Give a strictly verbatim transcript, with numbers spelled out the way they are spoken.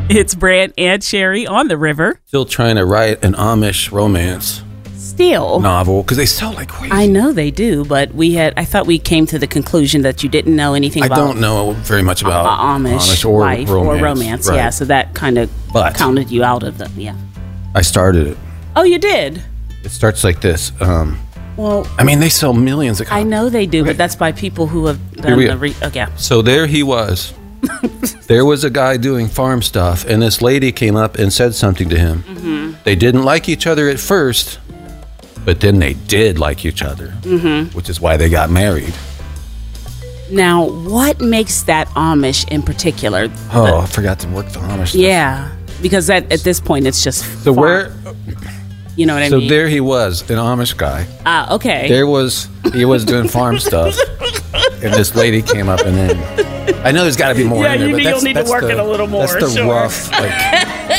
It's Brant and Sherry on the river. Still trying to write an Amish romance Still. novel because they sell like crazy. I know they do, but we had. I thought we came to the conclusion that you didn't know anything I about don't know very much about uh, Amish, Amish or life romance. or romance. Right. Yeah, so that kind of But- counted you out of the. Yeah. I started it. Oh, you did? It starts like this. Um, Well, I mean, they sell millions of copies. I know they do, Okay. but that's by people who have Here done we the. go. Re- oh, yeah. So there he was. There was a guy doing farm stuff, and this lady came up and said something to him. Mm-hmm. They didn't like each other at first, but then they did like each other, mm-hmm. which is why they got married. Now, what makes that Amish in particular? Oh, I forgot to work the Amish stuff. Yeah, because that, at this point it's just. So farm. where? You know what I So mean? there he was, an Amish guy. Ah, okay. There was he was doing farm stuff, and this lady came up, and then I know there's got to be more Yeah, in there, you but need- that's, you'll need to that's work the, it a little more, That's the sure. rough, like